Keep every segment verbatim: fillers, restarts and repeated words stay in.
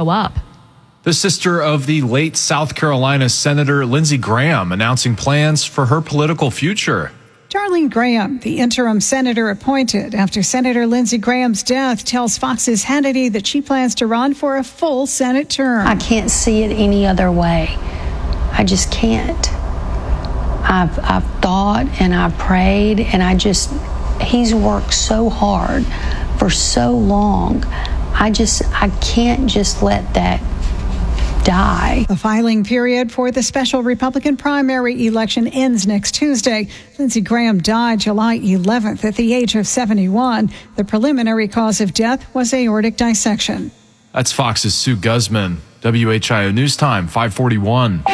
show up. The sister of the late South Carolina Senator Lindsey Graham announcing plans for her political future. Darlene Graham, the interim senator appointed after Senator Lindsey Graham's death, tells Fox's Hannity that she plans to run for a full Senate term. I can't see it any other way. I just can't. I've, I've thought and I've prayed, and I just, he's worked so hard for so long. I just, I can't just let that die. The filing period for the special Republican primary election ends next Tuesday. Lindsey Graham died July eleventh at the age of seventy-one. The preliminary cause of death was aortic dissection. That's Fox's Sue Guzman. W H I O News Time, five forty-one.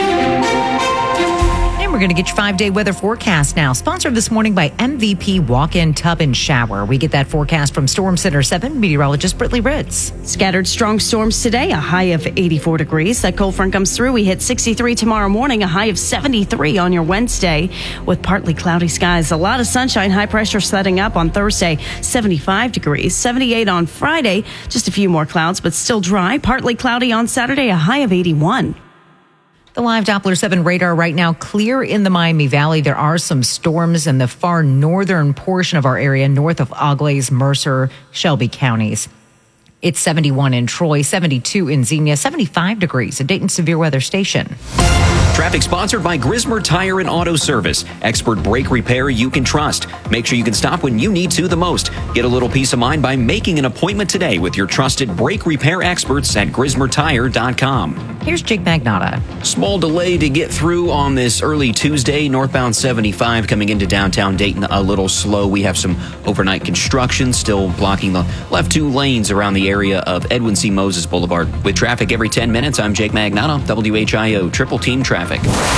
We're going to get your five-day weather forecast now. Sponsored this morning by M V P Walk-In Tub and Shower. We get that forecast from Storm Center seven meteorologist Brittany Ritz. Scattered strong storms today, a high of eighty-four degrees. That cold front comes through. We hit sixty-three tomorrow morning, a high of seventy-three on your Wednesday with partly cloudy skies. A lot of sunshine, high pressure setting up on Thursday, seventy-five degrees. seventy-eight on Friday, just a few more clouds, but still dry. Partly cloudy on Saturday, a high of eighty-one. The live Doppler seven radar right now clear in the Miami Valley. There are some storms in the far northern portion of our area, north of Auglaize, Mercer, Shelby counties. It's seventy-one in Troy, seventy-two in Xenia, seventy-five degrees at Dayton Severe Weather Station. Traffic sponsored by Grismer Tire and Auto Service. Expert brake repair you can trust. Make sure you can stop when you need to the most. Get a little peace of mind by making an appointment today with your trusted brake repair experts at grismer tire dot com. Here's Jake Magnotta. Small delay to get through on this early Tuesday. Northbound seventy-five coming into downtown Dayton a little slow. We have some overnight construction still blocking the left two lanes around the area of Edwin C. Moses Boulevard. With traffic every ten minutes, I'm Jake Magnotta, W H I O Triple Team Traffic.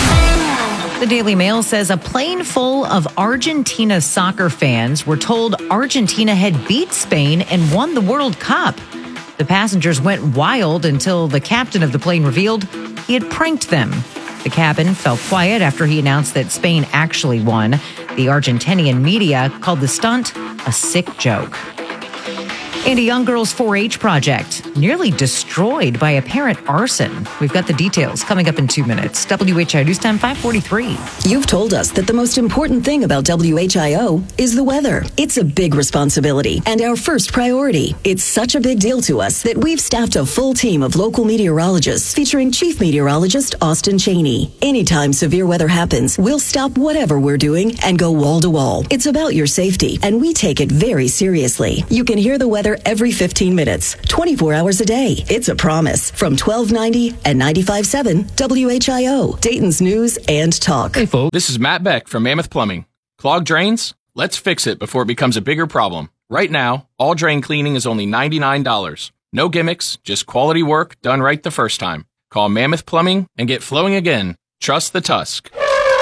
The Daily Mail says a plane full of Argentina soccer fans were told Argentina had beat Spain and won the World Cup. The passengers went wild until the captain of the plane revealed he had pranked them. The cabin fell quiet after he announced that Spain actually won. The Argentinian media called the stunt a sick joke. And a young girl's four H project nearly destroyed by apparent arson. We've got the details coming up in two minutes. W H I O News Time, five forty-three. You've told us that the most important thing about W H I O is the weather. It's a big responsibility and our first priority. It's such a big deal to us that we've staffed a full team of local meteorologists featuring Chief Meteorologist Austin Cheney. Anytime severe weather happens, we'll stop whatever we're doing and go wall to wall. It's about your safety, and we take it very seriously. You can hear the weather every fifteen minutes, twenty-four hours a day. It's a promise from twelve ninety and ninety-five point seven W H I O, Dayton's News and Talk. Hey folks, this is Matt Beck from Mammoth Plumbing. Clogged drains? Let's fix it before it becomes a bigger problem. Right now, all drain cleaning is only ninety-nine dollars. No gimmicks, just quality work done right the first time. Call Mammoth Plumbing and get flowing again. Trust the Tusk.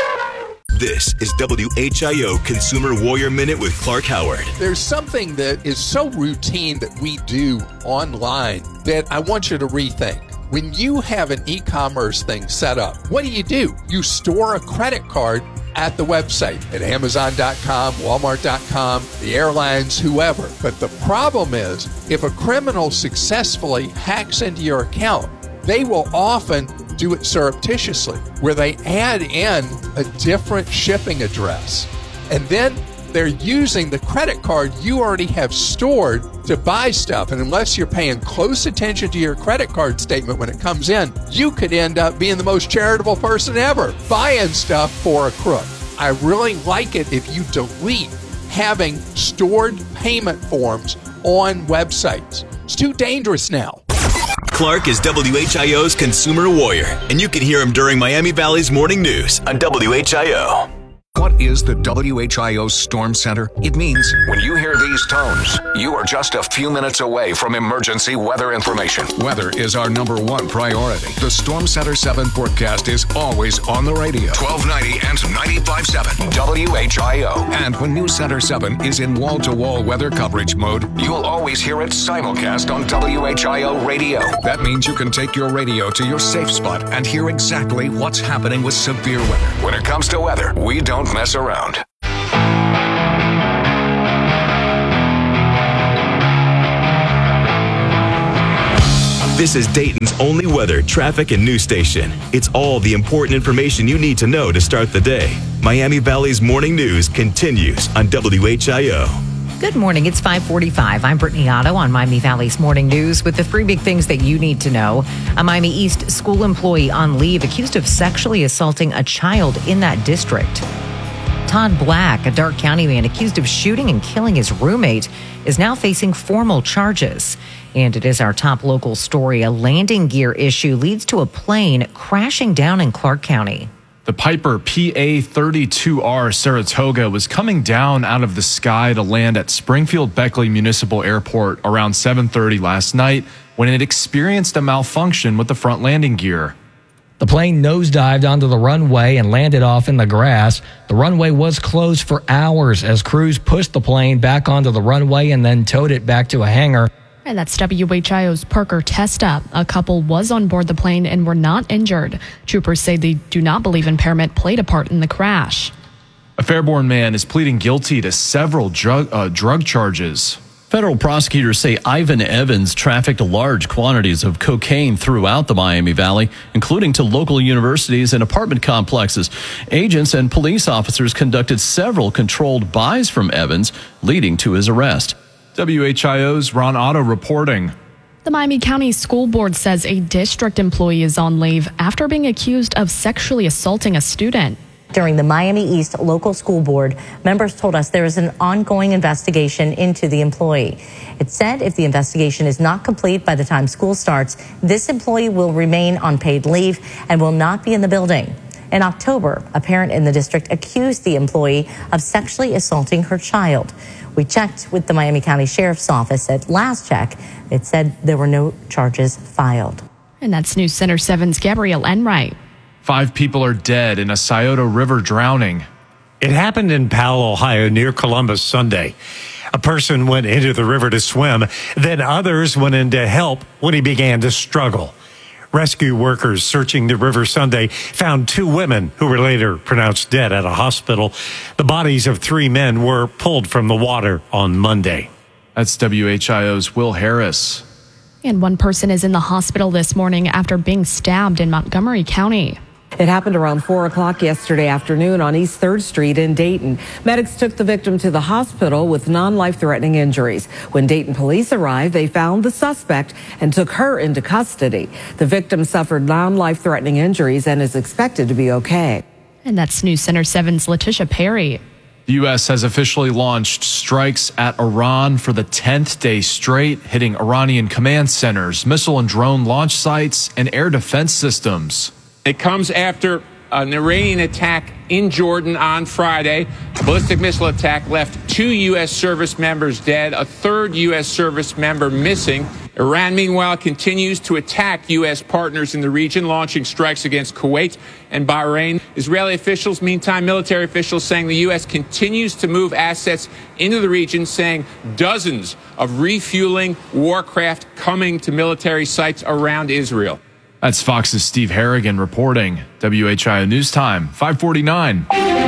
This is W H I O Consumer Warrior Minute with Clark Howard. There's something that is so routine that we do online that I want you to rethink. When you have an e-commerce thing set up, what do you do? You store a credit card at the website, at amazon dot com, walmart dot com, the airlines, whoever. But the problem is, if a criminal successfully hacks into your account, they will often do it surreptitiously, where they add in a different shipping address. And then they're using the credit card you already have stored to buy stuff. And unless you're paying close attention to your credit card statement when it comes in, you could end up being the most charitable person ever, buying stuff for a crook. I really like it if you delete having stored payment forms on websites. It's too dangerous now. Clark is W H I O's Consumer Warrior, and you can hear him during Miami Valley's Morning News on W H I O. What is the W H I O Storm Center? It means when you hear these tones, you are just a few minutes away from emergency weather information. Weather is our number one priority. The Storm Center seven forecast is always on the radio. twelve ninety and ninety-five point seven W H I O. And when News Center seven is in wall-to-wall weather coverage mode, you'll always hear it simulcast on W H I O radio. That means you can take your radio to your safe spot and hear exactly what's happening with severe weather. When it comes to weather, we don't mess around. This is Dayton's only weather, traffic, and news station. It's all the important information you need to know to start the day. Miami Valley's Morning News continues on W H I O. Good morning. It's five forty-five. I'm Brittany Otto on Miami Valley's Morning News with the three big things that you need to know. A Miami East school employee on leave accused of sexually assaulting a child in that district. Todd Black, a Darke County man accused of shooting and killing his roommate, is now facing formal charges. And it is our top local story. A landing gear issue leads to a plane crashing down in Clark County. The Piper P A thirty-two R Saratoga was coming down out of the sky to land at Springfield Beckley Municipal Airport around seven thirty last night when it experienced a malfunction with the front landing gear. The plane nosedived onto the runway and landed off in the grass. The runway was closed for hours as crews pushed the plane back onto the runway and then towed it back to a hangar. And that's W H I O's Parker Testa. A couple was on board the plane and were not injured. Troopers say they do not believe impairment played a part in the crash. A Fairborn man is pleading guilty to several drug, uh, drug charges. Federal prosecutors say Ivan Evans trafficked large quantities of cocaine throughout the Miami Valley, including to local universities and apartment complexes. Agents and police officers conducted several controlled buys from Evans, leading to his arrest. W H I O's Ron Otto reporting. The Miami County School Board says a district employee is on leave after being accused of sexually assaulting a student. During the Miami East Local School Board, members told us there is an ongoing investigation into the employee. It said if the investigation is not complete by the time school starts, this employee will remain on paid leave and will not be in the building. In October, a parent in the district accused the employee of sexually assaulting her child. We checked with the Miami County Sheriff's Office. At last check, it said there were no charges filed. And that's News Center seven's Gabrielle Enright. Five people are dead in a Scioto River drowning. It happened in Powell, Ohio, near Columbus Sunday. A person went into the river to swim, then others went in to help when he began to struggle. Rescue workers searching the river Sunday found two women who were later pronounced dead at a hospital. The bodies of three men were pulled from the water on Monday. That's W H I O's Will Harris. And one person is in the hospital this morning after being stabbed in Montgomery County. It happened around four o'clock yesterday afternoon on East third Street in Dayton. Medics took the victim to the hospital with non-life-threatening injuries. When Dayton police arrived, they found the suspect and took her into custody. The victim suffered non-life-threatening injuries and is expected to be okay. And that's News Center seven's Letitia Perry. The U S has officially launched strikes at Iran for the tenth day straight, hitting Iranian command centers, missile and drone launch sites, and air defense systems. It comes after an Iranian attack in Jordan on Friday. A ballistic missile attack left two U S service members dead, a third U S service member missing. Iran, meanwhile, continues to attack U S partners in the region, launching strikes against Kuwait and Bahrain. Israeli officials, meantime, military officials saying the U S continues to move assets into the region, saying dozens of refueling warcraft coming to military sites around Israel. That's Fox's Steve Harrigan reporting. W H I O News Time, five forty-nine.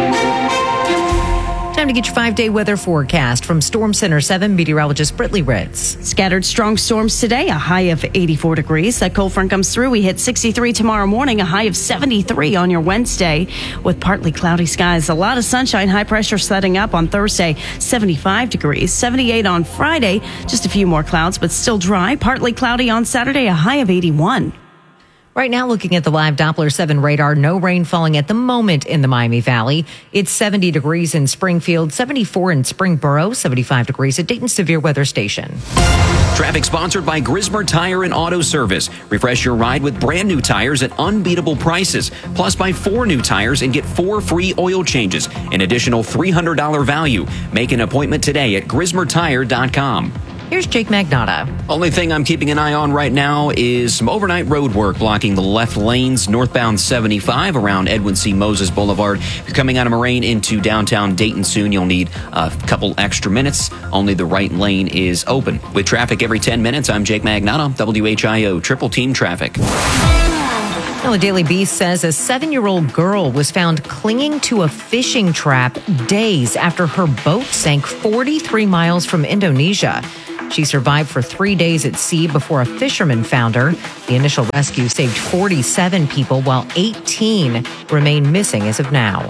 Time to get your five-day weather forecast from Storm Center seven meteorologist Brittany Ritz. Scattered strong storms today, a high of eighty-four degrees. That cold front comes through. We hit sixty-three tomorrow morning, a high of seventy-three on your Wednesday with partly cloudy skies. A lot of sunshine, high pressure setting up on Thursday, seventy-five degrees. seventy-eight on Friday, just a few more clouds, but still dry. Partly cloudy on Saturday, a high of eighty-one. Right now, looking at the live Doppler seven radar, no rain falling at the moment in the Miami Valley. It's seventy degrees in Springfield, seventy-four in Springboro, seventy-five degrees at Dayton Severe Weather Station. Traffic sponsored by Grismer Tire and Auto Service. Refresh your ride with brand new tires at unbeatable prices. Plus, buy four new tires and get four free oil changes. An additional three hundred dollars value. Make an appointment today at grismer tire dot com. Here's Jake Magnotta. Only thing I'm keeping an eye on right now is some overnight road work blocking the left lanes northbound seventy-five around Edwin C. Moses Boulevard. If you're coming out of Moraine into downtown Dayton soon, you'll need a couple extra minutes. Only the right lane is open. With traffic every ten minutes, I'm Jake Magnotta, W H I O Triple Team Traffic. Well, the Daily Beast says a seven-year-old girl was found clinging to a fishing trap days after her boat sank forty-three miles from Indonesia. She survived for three days at sea before a fisherman found her. The initial rescue saved forty-seven people, while eighteen remain missing as of now.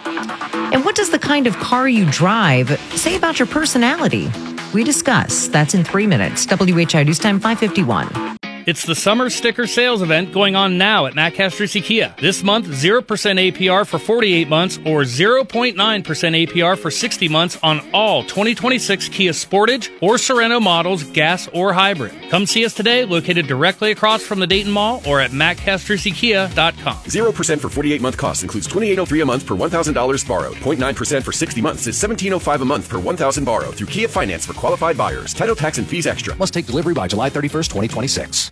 And what does the kind of car you drive say about your personality? We discuss. That's in three minutes. W H I O News Time five fifty-one. It's the summer sticker sales event going on now at Matt Castruzzi Kia. This month, zero percent A P R for forty-eight months or zero point nine percent A P R for sixty months on all twenty twenty-six Kia Sportage or Sorento models, gas or hybrid. Come see us today, located directly across from the Dayton Mall or at matt castruzzi kia dot com. zero percent for forty-eight month cost includes twenty-eight oh three a month per one thousand dollars borrowed. zero point nine percent for sixty months is seventeen oh five a month per one thousand borrowed through Kia Finance for qualified buyers. Title, tax, and fees extra. Must take delivery by July thirty-first, twenty twenty-six.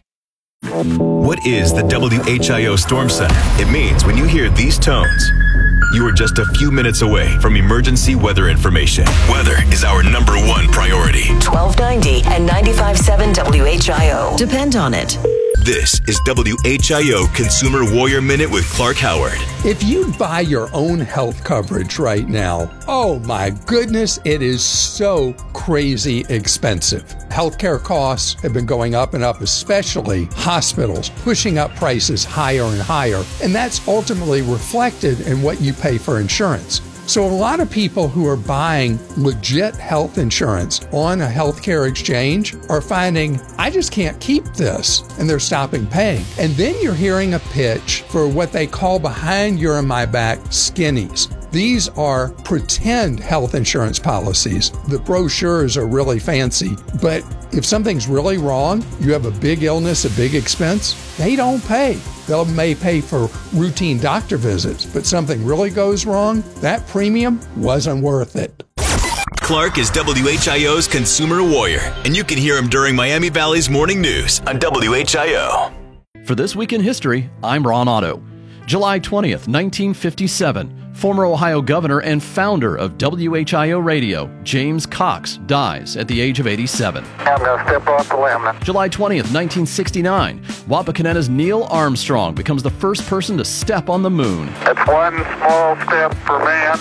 What is the W H I O Storm Center? It means when you hear these tones, you are just a few minutes away from emergency weather information. Weather is our number one priority. twelve ninety and ninety-five point seven W H I O. Depend on it. This is W H I O Consumer Warrior Minute with Clark Howard. If you buy your own health coverage right now, oh my goodness, it is so crazy expensive. Healthcare costs have been going up and up, especially hospitals, pushing up prices higher and higher. And that's ultimately reflected in what you pay for insurance. So a lot of people who are buying legit health insurance on a healthcare exchange are finding, I just can't keep this, and they're stopping paying. And then you're hearing a pitch for what they call behind your and my back skinnies. These are pretend health insurance policies. The brochures are really fancy, but if something's really wrong, you have a big illness, a big expense, they don't pay. They may pay for routine doctor visits, but something really goes wrong, that premium wasn't worth it. Clark is W H I O's Consumer Warrior, and you can hear him during Miami Valley's Morning News on W H I O. For This Week in History, I'm Ron Otto. July twentieth, nineteen fifty-seven. Former Ohio governor and founder of W H I O Radio, James Cox, dies at the age of eighty-seven. I'm going to step off the limb. July twentieth, nineteen sixty-nine. Wapakoneta's Neil Armstrong becomes the first person to step on the moon. It's one small step for man,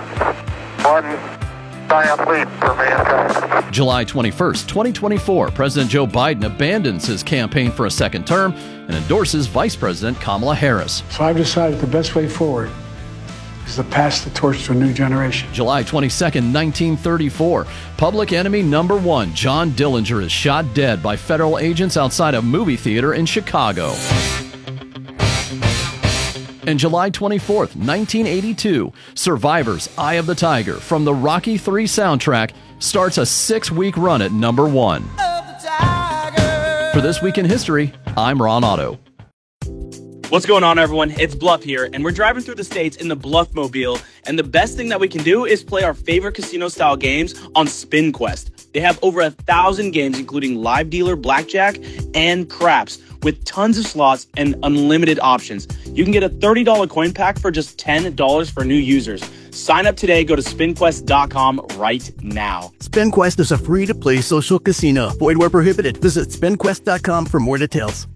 one giant leap for mankind. July twenty-first, twenty twenty-four. President Joe Biden abandons his campaign for a second term and endorses Vice President Kamala Harris. So I've decided the best way forward is to pass the torch to a new generation. July twenty-second, nineteen thirty-four. Public enemy number one, John Dillinger, is shot dead by federal agents outside a movie theater in Chicago. And July twenty-fourth, nineteen eighty-two, Survivor's Eye of the Tiger from the Rocky three soundtrack starts a six-week run at number one. For This Week in History, I'm Ron Otto. What's going on, everyone? It's Bluff here, and we're driving through the states in the Bluffmobile, and the best thing that we can do is play our favorite casino-style games on SpinQuest. They have over a thousand games, including live dealer blackjack and craps, with tons of slots and unlimited options. You can get a thirty dollars coin pack for just ten dollars for new users. Sign up today. Go to spin quest dot com right now. SpinQuest is a free-to-play social casino. Void where prohibited. Visit spin quest dot com for more details.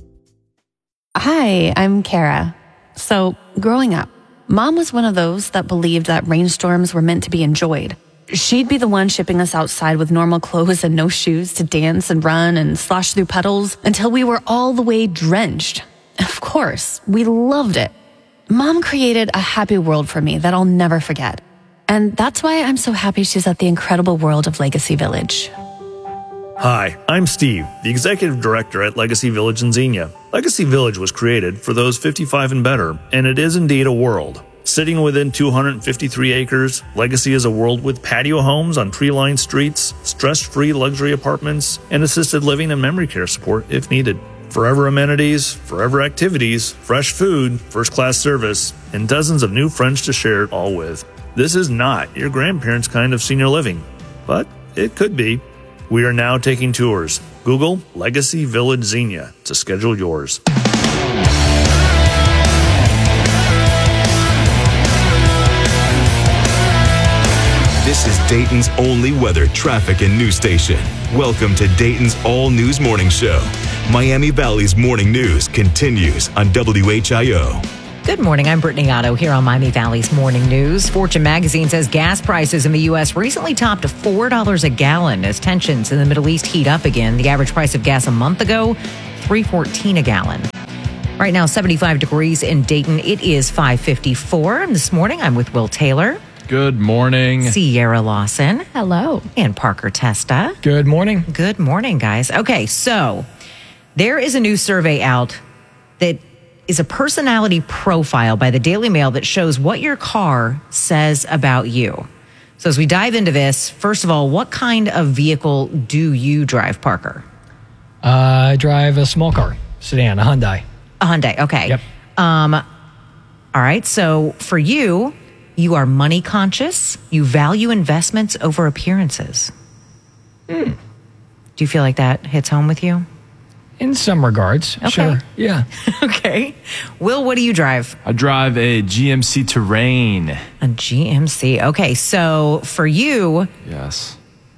Hi, I'm Kara. So, growing up, Mom was one of those that believed that rainstorms were meant to be enjoyed. She'd be the one shipping us outside with normal clothes and no shoes to dance and run and slosh through puddles until we were all the way drenched. Of course, we loved it. Mom created a happy world for me that I'll never forget. And that's why I'm so happy she's at the incredible world of Legacy Village. Hi, I'm Steve, the Executive Director at Legacy Village in Xenia. Legacy Village was created for those fifty-five and better, and it is indeed a world. Sitting within two hundred fifty-three acres, Legacy is a world with patio homes on tree-lined streets, stress-free luxury apartments, and assisted living and memory care support if needed. Forever amenities, forever activities, fresh food, first-class service, and dozens of new friends to share it all with. This is not your grandparents' kind of senior living, but it could be. We are now taking tours. Google Legacy Village Xenia to schedule yours. This is Dayton's only weather, traffic, and news station. Welcome to Dayton's all-news morning show. Miami Valley's morning news continues on W H I O. Good morning. I'm Brittany Otto here on Miami Valley's Morning News. Fortune magazine says gas prices in the U S recently topped four dollars a gallon as tensions in the Middle East heat up again. The average price of gas a month ago, three fourteen a gallon. Right now, seventy-five degrees in Dayton. It is five fifty-four. And this morning, I'm with Will Taylor. Good morning. Sierra Lawson. Hello. And Parker Testa. Good morning. Good morning, guys. Okay, so there is a new survey out that is a personality profile by the Daily Mail that shows what your car says about you. So as we dive into this, first of all, what kind of vehicle do you drive, Parker? Uh, I drive a small car, sedan, a Hyundai. A Hyundai, okay. Yep. Um, all right, so for you, you are money conscious. You value investments over appearances. Hmm. Do you feel like that hits home with you? In some regards, Okay. sure. Yeah. Okay. Will, what do you drive? I drive a G M C Terrain. A G M C. Okay, so for you, Yes.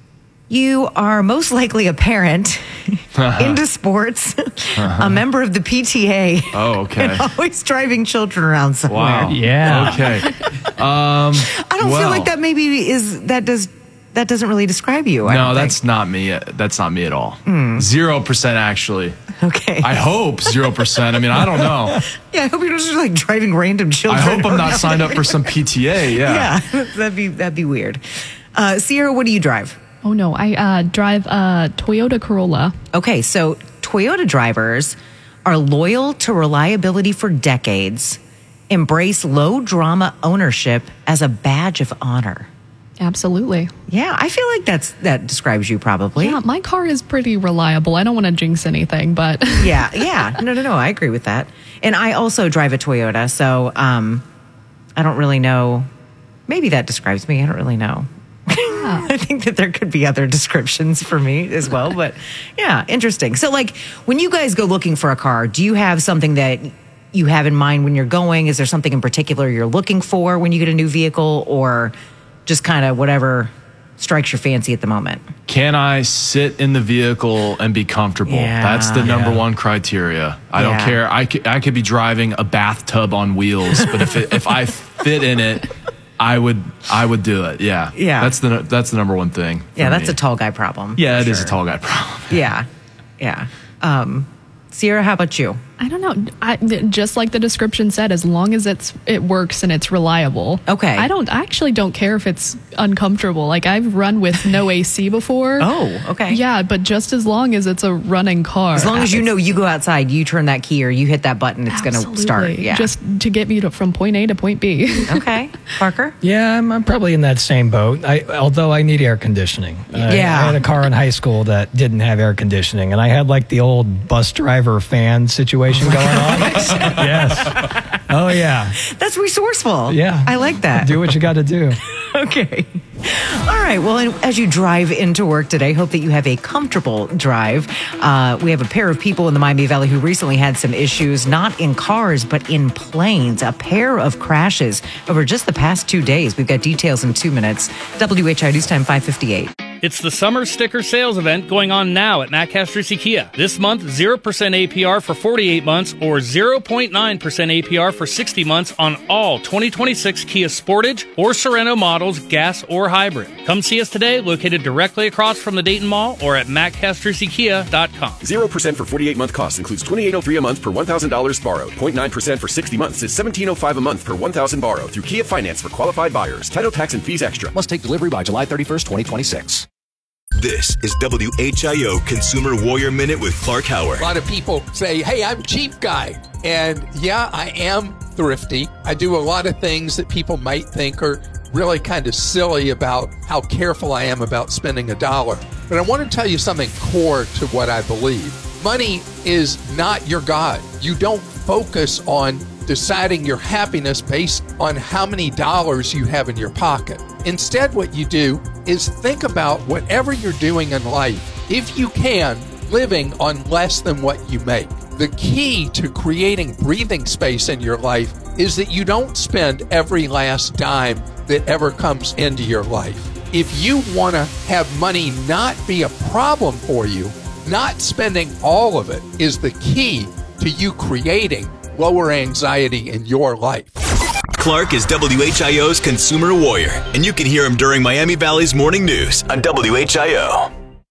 you are most likely a parent, into sports, a member of the P T A. Oh, okay. And always driving children around somewhere. Wow. Yeah. Okay. Um, I don't feel like that maybe is, that does, that doesn't really describe you. I No, don't that's think. not me. That's not me at all. Hmm. Zero percent, actually. Okay. I hope zero percent. I mean, I don't know. Yeah, I hope you're just like driving random I children. hope I'm not around. signed up for some P T A. Yeah. Yeah, that'd be, that'd be weird. Uh, Sierra, what do you drive? Oh, no. I uh, drive a Toyota Corolla. Okay, so Toyota drivers are loyal to reliability for decades, embrace low drama ownership as a badge of honor. Absolutely. Yeah, I feel like that's that describes you probably. Yeah, my car is pretty reliable. I don't want to jinx anything, but yeah, yeah. No, no, no. I agree with that. And I also drive a Toyota, so um, I don't really know. Maybe that describes me. I don't really know. I think that there could be other descriptions for me as well, but yeah, interesting. So like when you guys go looking for a car, do you have something that you have in mind when you're going? Is there something in particular you're looking for when you get a new vehicle, or just kind of whatever strikes your fancy at the moment? Can I sit in the vehicle and be comfortable? Yeah. That's the number Yeah. one criteria. I don't Yeah. care. I could, I could be driving a bathtub on wheels, but if it, if I fit in it, I would I would do it. Yeah. Yeah. That's the that's the number one thing. for Yeah, that's me. a tall guy problem. Yeah, it for is a sure. tall guy problem. Yeah, yeah. Um, Sierra, how about you? I don't know. I, just like the description said, as long as it's it works and it's reliable. Okay. I don't. I actually don't care if it's uncomfortable. Like I've run with no A C before. Oh, okay. Yeah, but just as long as it's a running car. As long as you know you go outside, you turn that key or you hit that button, it's going to start. Absolutely. Yeah. Just to get me to, from point A to point B. Okay. Parker? Yeah, I'm, I'm probably in that same boat. I, although I need air conditioning. I, Yeah. I had a car in high school that didn't have air conditioning, and I had like the old bus driver fan situation going on. Yes. Oh, yeah. That's resourceful. Yeah. I like that. Do what you got to do. Okay. All right. Well, and as you drive into work today, hope that you have a comfortable drive. Uh, we have a pair of people in the Miami Valley who recently had some issues, not in cars, but in planes. A pair of crashes over just the past two days. We've got details in two minutes. W H I News Time five fifty-eight. It's the summer sticker sales event going on now at Matt Castrisi Kia. This month, zero percent A P R for forty-eight months or zero point nine percent A P R for sixty months on all twenty twenty-six Kia Sportage or Sorento models, gas or hybrid. Come see us today, located directly across from the Dayton Mall or at matt castrisi kia dot com. zero percent for forty-eight month cost includes twenty-eight oh three a month per one thousand dollars borrowed. zero point nine percent for sixty months is seventeen oh five a month per one thousand borrowed through Kia Finance for qualified buyers. Title, tax, and fees extra. Must take delivery by July thirty-first, twenty twenty-six. This is W H I O Consumer Warrior Minute with Clark Howard. A lot of people say, hey, I'm cheap guy. And yeah, I am thrifty. I do a lot of things that people might think are really kind of silly about how careful I am about spending a dollar. But I want to tell you something core to what I believe. Money is not your God. You don't focus on deciding your happiness based on how many dollars you have in your pocket. Instead, what you do is think about whatever you're doing in life, if you can, living on less than what you make. The key to creating breathing space in your life is that you don't spend every last dime that ever comes into your life. If you want to have money not be a problem for you, not spending all of it is the key to you creating lower anxiety in your life. Clark is W H I O's consumer warrior, and you can hear him during Miami Valley's morning news on W H I O.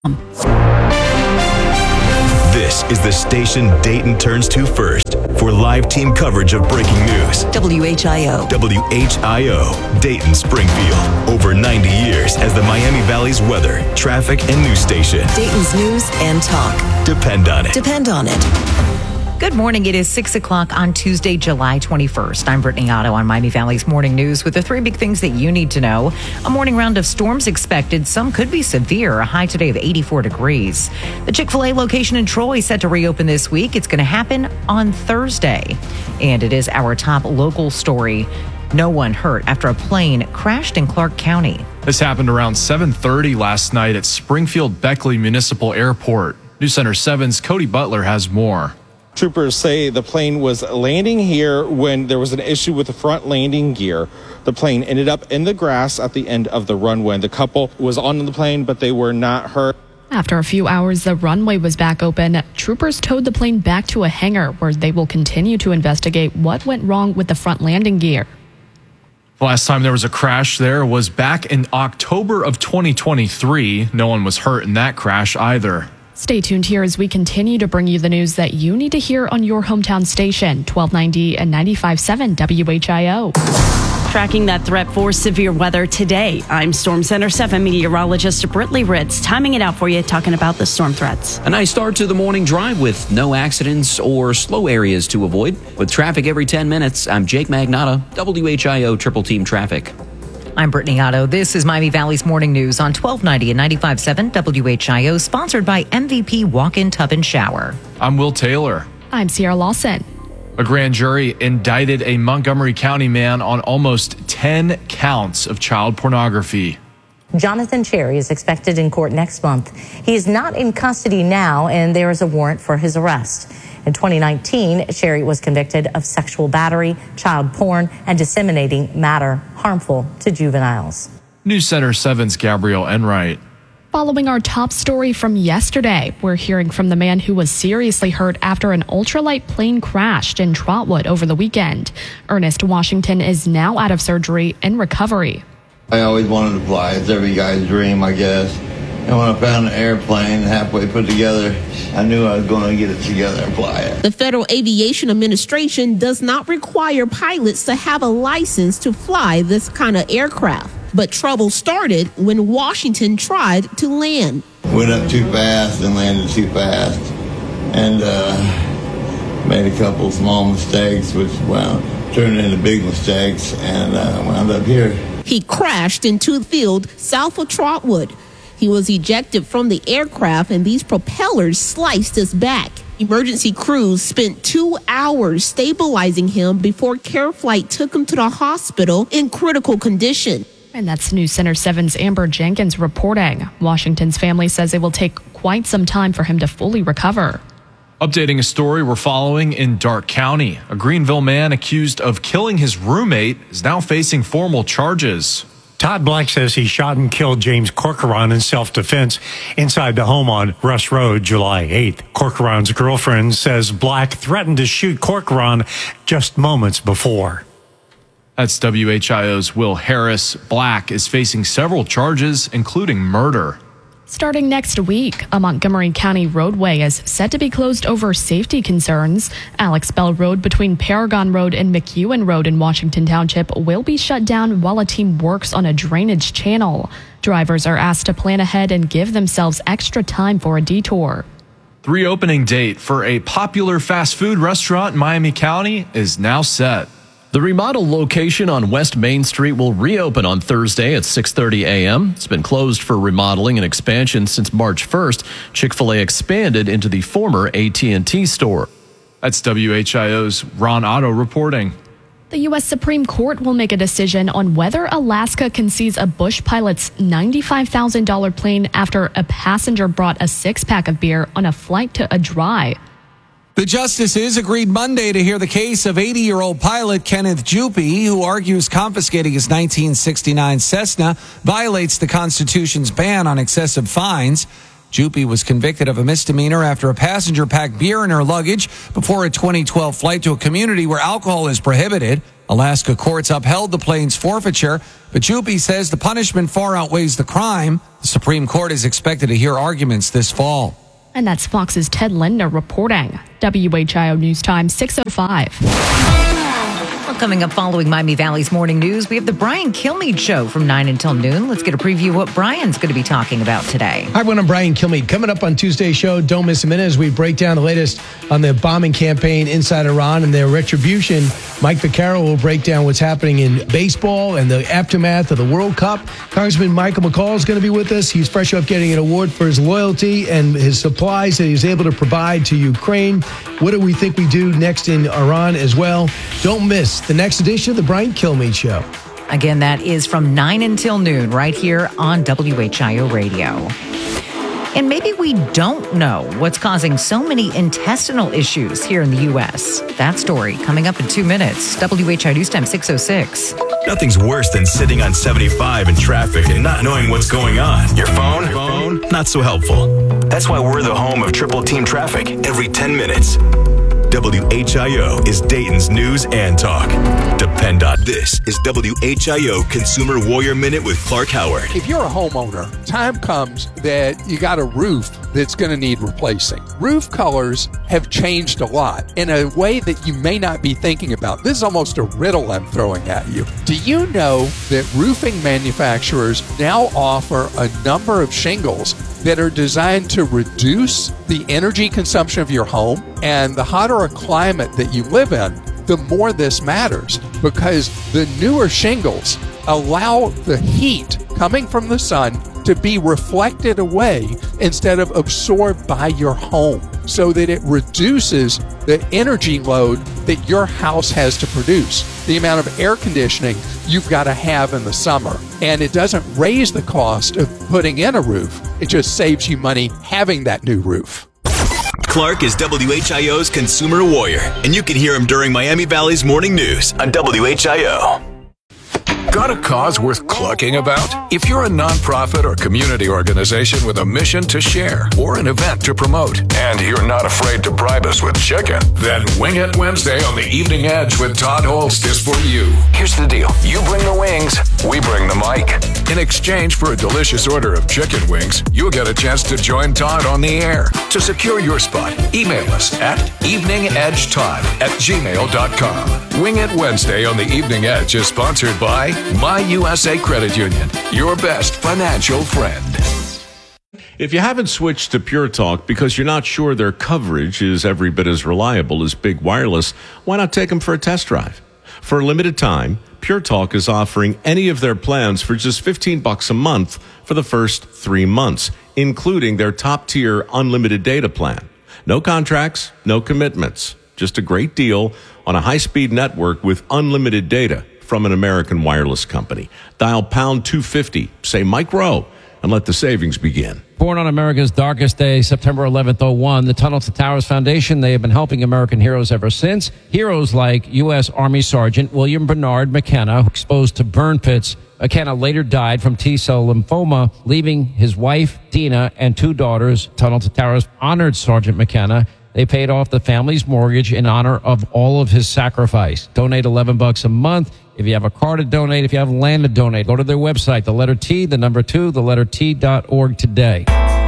This is the station Dayton turns to first for live team coverage of breaking news. W H I O. W H I O, Dayton Springfield. Over ninety years as the Miami Valley's weather, traffic, and news station. Dayton's news and talk. Depend on it. Depend on it. Good morning. It is six o'clock on Tuesday, July twenty-first. I'm Brittany Otto on Miami Valley's Morning News with the three big things that you need to know. A morning round of storms expected. Some could be severe. A high today of eighty-four degrees. The Chick-fil-A location in Troy set to reopen this week. It's going to happen on Thursday. And it is our top local story. No one hurt after a plane crashed in Clark County. This happened around seven thirty last night at Springfield Beckley Municipal Airport. News Center seven's Cody Butler has more. Troopers say the plane was landing here when there was an issue with the front landing gear. The plane ended up in the grass at the end of the runway. The couple was on the plane, but they were not hurt. After a few hours, the runway was back open. Troopers towed the plane back to a hangar where they will continue to investigate what went wrong with the front landing gear. The last time there was a crash there was back in October of twenty twenty-three. No one was hurt in that crash either. Stay tuned here as we continue to bring you the news that you need to hear on your hometown station, twelve ninety and ninety-five point seven W H I O. Tracking that threat for severe weather today. I'm Storm Center seven meteorologist Brittany Ritz, timing it out for you, talking about the storm threats. A nice start to the morning drive with no accidents or slow areas to avoid. With traffic every ten minutes, I'm Jake Magnotta, W H I O Triple Team Traffic. I'm Brittany Otto. This is Miami Valley's Morning News on twelve ninety and ninety-five point seven W H I O, sponsored by M V P Walk-In Tub and Shower. I'm Will Taylor. I'm Sierra Lawson. A grand jury indicted a Montgomery County man on almost ten counts of child pornography. Jonathan Cherry is expected in court next month. He is not in custody now, and there is a warrant for his arrest. In twenty nineteen, Cherry was convicted of sexual battery, child porn, and disseminating matter harmful to juveniles. News Center seven's Gabrielle Enright. Following our top story from yesterday, we're hearing from the man who was seriously hurt after an ultralight plane crashed in Trotwood over the weekend. Ernest Washington is now out of surgery and recovery. I always wanted to fly. It's every guy's dream, I guess. And when I found an airplane halfway put together, I knew I was going to get it together and fly it. The Federal Aviation Administration does not require pilots to have a license to fly this kind of aircraft. But trouble started when Washington tried to land. Went up too fast and landed too fast. And uh, made a couple small mistakes, which wound, turned into big mistakes, and uh, wound up here. He crashed into the field south of Trotwood. He was ejected from the aircraft, and these propellers sliced his back. Emergency crews spent two hours stabilizing him before CareFlight took him to the hospital in critical condition. And that's News Center seven's Amber Jenkins reporting. Washington's family says it will take quite some time for him to fully recover. Updating a story we're following in Darke County. A Greenville man accused of killing his roommate is now facing formal charges. Todd Black says he shot and killed James Corcoran in self-defense inside the home on Russ Road July eighth. Corcoran's girlfriend says Black threatened to shoot Corcoran just moments before. That's W H I O's Will Harris. Black is facing several charges, including murder. Starting next week, a Montgomery County roadway is set to be closed over safety concerns. Alex Bell Road between Paragon Road and McEwen Road in Washington Township will be shut down while a team works on a drainage channel. Drivers are asked to plan ahead and give themselves extra time for a detour. The reopening date for a popular fast food restaurant in Miami County is now set. The remodeled location on West Main Street will reopen on Thursday at six thirty a.m. It's been closed for remodeling and expansion since March first. Chick-fil-A expanded into the former A T and T store. That's W H I O's Ron Otto reporting. The U S Supreme Court will make a decision on whether Alaska can seize a Bush pilot's ninety-five thousand dollars plane after a passenger brought a six-pack of beer on a flight to Adrai. The justices agreed Monday to hear the case of eighty-year-old pilot Kenneth Juppy, who argues confiscating his nineteen sixty-nine Cessna violates the Constitution's ban on excessive fines. Jupy was convicted of a misdemeanor after a passenger packed beer in her luggage before a twenty twelve flight to a community where alcohol is prohibited. Alaska courts upheld the plane's forfeiture, but Jupy says the punishment far outweighs the crime. The Supreme Court is expected to hear arguments this fall. And that's Fox's Ted Linder reporting. W H I O News Time, six oh five. Well, coming up following Miami Valley's morning news, we have the Brian Kilmeade Show from nine until noon. Let's get a preview of what Brian's going to be talking about today. Hi, everyone. I'm Brian Kilmeade. Coming up on Tuesday's show, don't miss a minute as we break down the latest on the bombing campaign inside Iran and their retribution. Mike Vaccaro will break down what's happening in baseball and the aftermath of the World Cup. Congressman Michael McCaul is going to be with us. He's fresh off getting an award for his loyalty and his supplies that he's able to provide to Ukraine. What do we think we do next in Iran as well? Don't miss the next edition of the Brian Kilmeade Show. Again, that is from nine until noon right here on W H I O Radio. And maybe we don't know what's causing so many intestinal issues here in the U S. That story coming up in two minutes. W H I O News Time six oh six. Nothing's worse than sitting on seventy-five in traffic and not knowing what's going on. Your phone? Phone? Not so helpful. That's why we're the home of Triple Team Traffic every ten minutes. W H I O is Dayton's news and talk. Depend on this is W H I O Consumer Warrior Minute with Clark Howard. If you're a homeowner, time comes that you got a roof that's going to need replacing. Roof colors have changed a lot in a way that you may not be thinking about. This is almost a riddle I'm throwing at you. Do you know that roofing manufacturers now offer a number of shingles that are designed to reduce the energy consumption of your home? And the hotter a climate that you live in, the more this matters, because the newer shingles allow the heat coming from the sun to be reflected away instead of absorbed by your home, so that it reduces the energy load that your house has to produce, the amount of air conditioning you've got to have in the summer. And it doesn't raise the cost of putting in a roof. It just saves you money having that new roof. Clark is W H I O's consumer warrior, and you can hear him during Miami Valley's morning news on W H I O. Got a cause worth clucking about? If you're a nonprofit or community organization with a mission to share or an event to promote, and you're not afraid to bribe us with chicken, then Wing It Wednesday on the Evening Edge with Todd Holst is for you. Here's the deal. You bring the wings, we bring the mic. In exchange for a delicious order of chicken wings, you'll get a chance to join Todd on the air. To secure your spot, email us at eveningedgetodd at gmail dot com. Wing It Wednesday on the Evening Edge is sponsored by My U S A Credit Union, your best financial friend. If you haven't switched to Pure Talk because you're not sure their coverage is every bit as reliable as Big Wireless, why not take them for a test drive? For a limited time, Pure Talk is offering any of their plans for just fifteen bucks a month for the first three months, including their top-tier unlimited data plan. No contracts, no commitments, just a great deal on a high-speed network with unlimited data from an American wireless company. Dial pound two fifty, say Mike Rowe, and let the savings begin. Born on America's darkest day, September eleventh, oh one, the Tunnel to Towers Foundation, they have been helping American heroes ever since. Heroes like U S Army Sergeant William Bernard McKenna, exposed to burn pits. McKenna later died from T-cell lymphoma, leaving his wife, Dina, and two daughters. Tunnel to Towers honored Sergeant McKenna. They paid off the family's mortgage in honor of all of his sacrifice. Donate eleven bucks a month. If you have a car to donate, if you have land to donate, go to their website, the letter T, the number two, the letter T dot org today.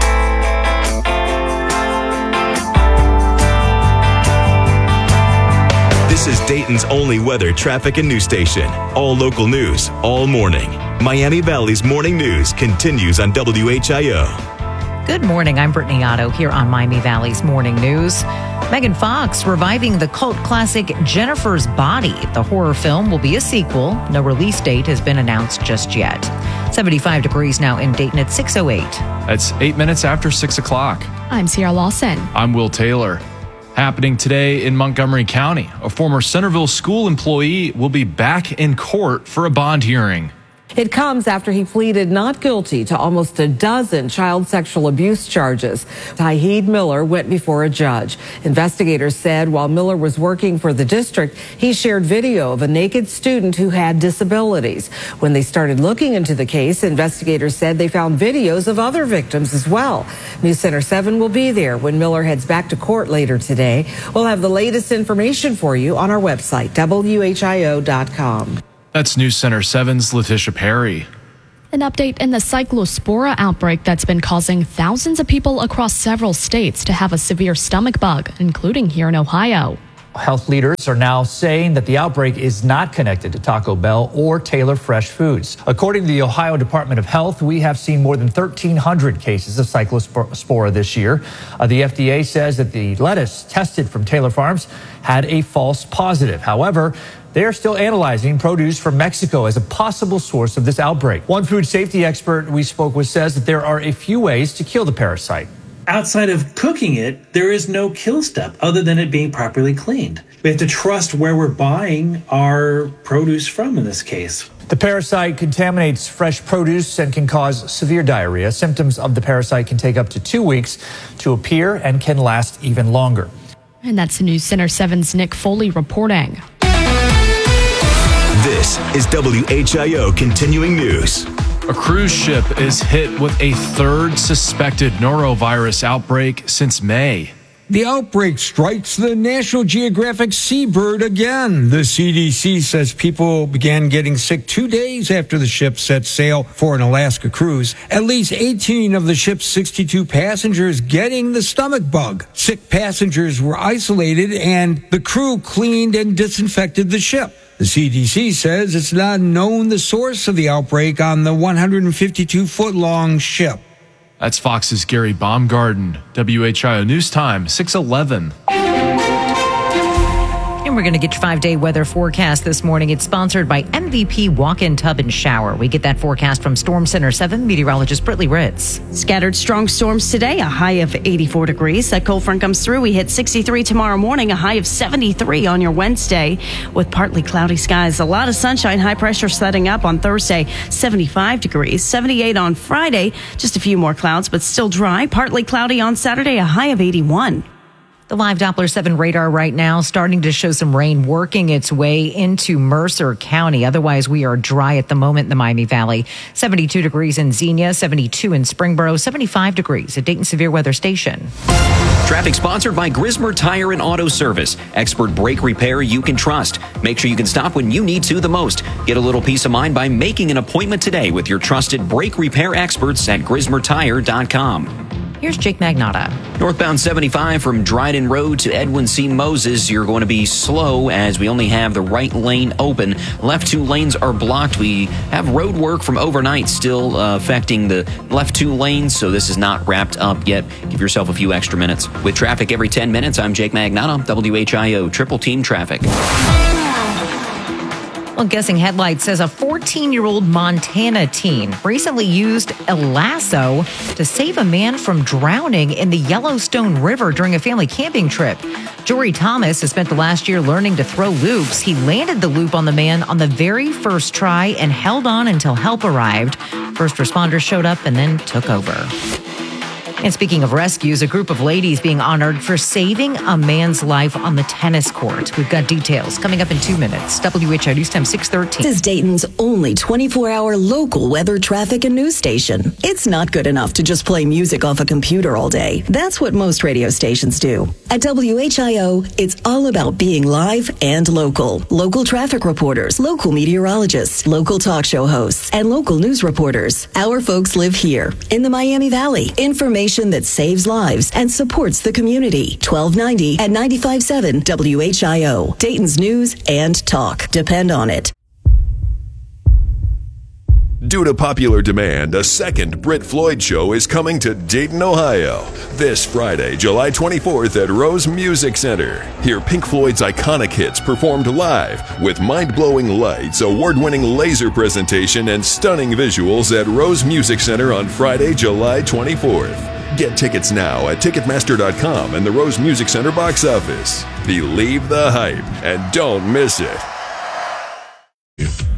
This is Dayton's only weather, traffic, and news station. All local news, all morning. Miami Valley's morning news continues on W H I O. Good morning. I'm Brittany Otto here on Miami Valley's Morning News. Megan Fox reviving the cult classic Jennifer's Body. The horror film will be a sequel. No release date has been announced just yet. seventy-five degrees now in Dayton at six oh eight. That's eight minutes after six o'clock. I'm Sierra Lawson. I'm Will Taylor. Happening today in Montgomery County, a former Centerville school employee will be back in court for a bond hearing. It comes after he pleaded not guilty to almost a dozen child sexual abuse charges. Tauheed Miller went before a judge. Investigators said while Miller was working for the district, he shared video of a naked student who had disabilities. When they started looking into the case, investigators said they found videos of other victims as well. News Center seven will be there when Miller heads back to court later today. We'll have the latest information for you on our website, W H I O dot com. That's News Center seven's Letitia Perry. An update in the cyclospora outbreak that's been causing thousands of people across several states to have a severe stomach bug, including here in Ohio. Health leaders are now saying that the outbreak is not connected to Taco Bell or Taylor Fresh Foods. According to the Ohio Department of Health, we have seen more than thirteen hundred cases of cyclospora this year. Uh, the F D A says that the lettuce tested from Taylor Farms had a false positive. However, they are still analyzing produce from Mexico as a possible source of this outbreak. One food safety expert we spoke with says that there are a few ways to kill the parasite. Outside of cooking it, there is no kill step other than it being properly cleaned. We have to trust where we're buying our produce from in this case. The parasite contaminates fresh produce and can cause severe diarrhea. Symptoms of the parasite can take up to two weeks to appear and can last even longer. And that's News Center seven's Nick Foley reporting. This is W H I O Continuing News. A cruise ship is hit with a third suspected norovirus outbreak since May. The outbreak strikes the National Geographic Seabird again. The C D C says people began getting sick two days after the ship set sail for an Alaska cruise. At least eighteen of the ship's sixty-two passengers getting the stomach bug. Sick passengers were isolated and the crew cleaned and disinfected the ship. The C D C says it's not known the source of the outbreak on the one hundred fifty-two foot long ship. That's Fox's Gary Baumgarten. W H I O News Time, six eleven. And we're going to get your five-day weather forecast this morning. It's sponsored by M V P Walk-In Tub and Shower. We get that forecast from Storm Center seven meteorologist Brittany Ritz. Scattered strong storms today, a high of eighty-four degrees. That cold front comes through. We hit sixty-three tomorrow morning, a high of seventy-three on your Wednesday with partly cloudy skies. A lot of sunshine, high pressure setting up on Thursday, seventy-five degrees. seventy-eight on Friday, just a few more clouds, but still dry. Partly cloudy on Saturday, a high of eighty-one. The live Doppler seven radar right now starting to show some rain working its way into Mercer County. Otherwise, we are dry at the moment in the Miami Valley. seventy-two degrees in Xenia, seventy-two in Springboro, seventy-five degrees at Dayton Severe Weather Station. Traffic sponsored by Grismer Tire and Auto Service. Expert brake repair you can trust. Make sure you can stop when you need to the most. Get a little peace of mind by making an appointment today with your trusted brake repair experts at Grismer Tire dot com. Here's Jake Magnotta. Northbound seventy-five from Dryden Road to Edwin C. Moses. You're going to be slow as we only have the right lane open. Left two lanes are blocked. We have road work from overnight still uh, affecting the left two lanes, so this is not wrapped up yet. Give yourself a few extra minutes. With traffic every ten minutes, I'm Jake Magnotta, W H I O Triple Team Traffic. Well, Guessing Headlights says a fourteen-year-old Montana teen recently used a lasso to save a man from drowning in the Yellowstone River during a family camping trip. Jory Thomas has spent the last year learning to throw loops. He landed the loop on the man on the very first try and held on until help arrived. First responders showed up and then took over. And speaking of rescues, a group of ladies being honored for saving a man's life on the tennis court. We've got details coming up in two minutes. W H I News Time six thirteen. This is Dayton's only twenty-four hour local weather, traffic, and news station. It's not good enough to just play music off a computer all day. That's what most radio stations do. At W H I O, it's all about being live and local. Local traffic reporters, local meteorologists, local talk show hosts, and local news reporters. Our folks live here in the Miami Valley. Information that saves lives and supports the community. twelve ninety at ninety-five point seven W H I O. Dayton's news and talk. Depend on it. Due to popular demand, a second Brit Floyd show is coming to Dayton, Ohio. This Friday, July twenty-fourth at Rose Music Center. Hear Pink Floyd's iconic hits performed live with mind-blowing lights, award-winning laser presentation, and stunning visuals at Rose Music Center on Friday, July twenty-fourth. Get tickets now at Ticketmaster dot com and the Rose Music Center box office. Believe the hype and don't miss it.